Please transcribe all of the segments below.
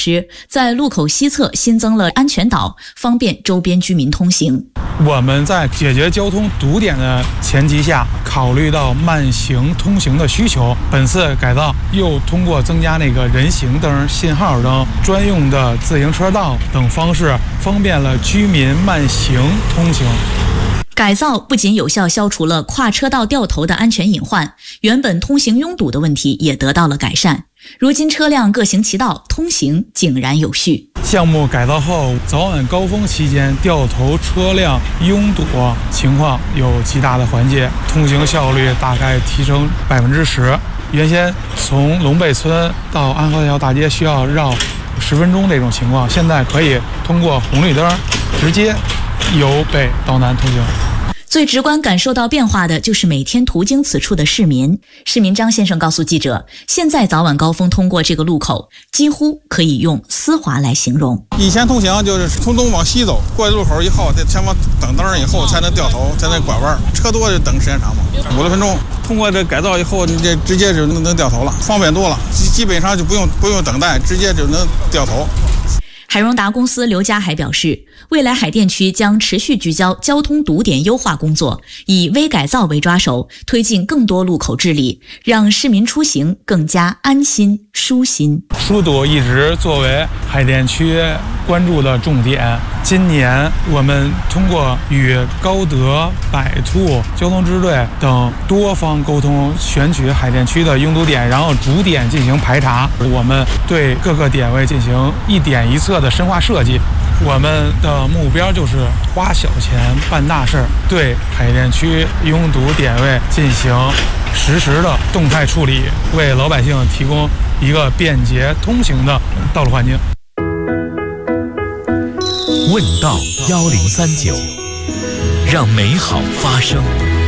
示，在路口西侧新增了安全岛，方便周边居民通行。 我们在解决交通堵点的前提下，考虑到慢行通行的需求，本次改造又通过增加那个人行灯、信号灯、专用的自行车道等方式，方便了居民慢行通行。 改造不仅有效消除了跨车道掉头的安全隐患，原本通行拥堵的问题也得到了改善。如今车辆各行其道，通行井然有序。 项目改造后，早晚高峰期间掉头车辆拥堵情况有极大的缓解，通行效率大概提升10%。原先从龙背村到安河桥大街需要绕10分钟这种情况，现在可以通过红绿灯直接由北到南通行。 最直观感受到变化的就是每天途经此处的市民。市民张先生告诉记者，现在早晚高峰通过这个路口，几乎可以用丝滑来形容。 以前通行就是从东往西走，过路口以后在前方等灯以后才能掉头，才能拐弯，车多就等时间长嘛，5、6分钟。通过这改造以后，你这直接就能掉头了，方便多了，基本上就不用等待，直接就能掉头。 海荣达公司刘佳还表示，未来海淀区将持续聚焦交通堵点优化工作，以微改造为抓手，推进更多路口治理，让市民出行更加安心舒心。 疏堵一直作为海淀区关注的重点。今年我们通过与高德、百兔、交通支队等多方沟通，选取海淀区的拥堵点，然后逐点进行排查。我们对各个点位进行一点一侧的深化设计。我们的目标就是花小钱办大事，对海淀区拥堵点位进行实时的动态处理，为老百姓提供一个便捷通行的道路环境。 问道1039，让美好发生。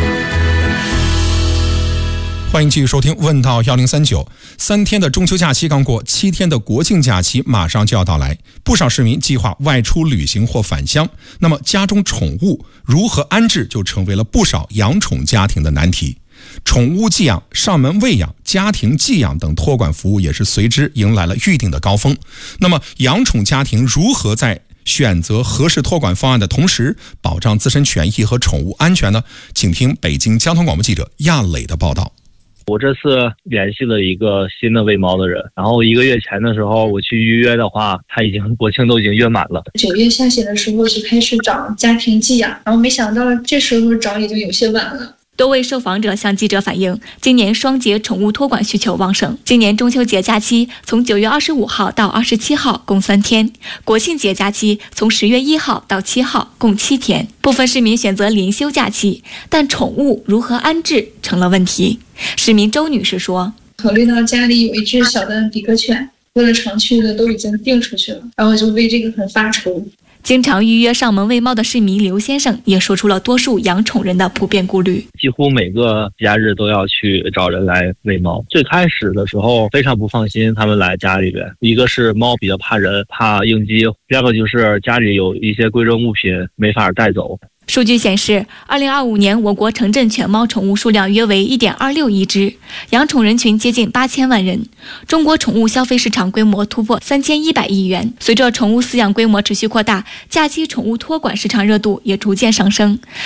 欢迎继续收听问道1039。3天的中秋假期刚过，7天的国庆假期马上就要到来，不少市民计划外出旅行或返乡。那么家中宠物如何安置，就成为了不少养宠家庭的难题。宠物寄养、上门喂养、家庭寄养等托管服务也是随之迎来了预定的高峰。那么养宠家庭如何在选择合适托管方案的同时保障自身权益和宠物安全呢？请听北京交通广播记者亚磊的报道。 我这次联系了一个新的喂猫的人，然后1个月前的时候我去预约的话，他国庆都已经约满了。 9月下旬的时候就开始找家庭寄养，然后没想到这时候找已经有些晚了。 多位受访者向记者反映，今年双节宠物托管需求旺盛。今年中秋节假期从9月25号到27号共3天，国庆节假期从10月1号到7号共7天。部分市民选择连休假期，但宠物如何安置成了问题。市民周女士说， 考虑到家里有一只小的比克犬，为了常去的都已经订出去了，然后就为这个很发愁。 经常预约上门喂猫的市民刘先生也说出了多数养宠人的普遍顾虑。 几乎每个节假日都要去找人来喂猫。最开始的时候非常不放心他们来家里边，一个是猫比较怕人，怕应激，第二个就是家里有一些贵重物品没法带走。 数据显示，2025年我国城镇犬猫宠物数量约为 1.26 亿只，养宠人群接近8000万人。中国宠物消费市场规模突破3100亿元。随着宠物饲养规模持续扩大，假期宠物托管市场热度也逐渐上升。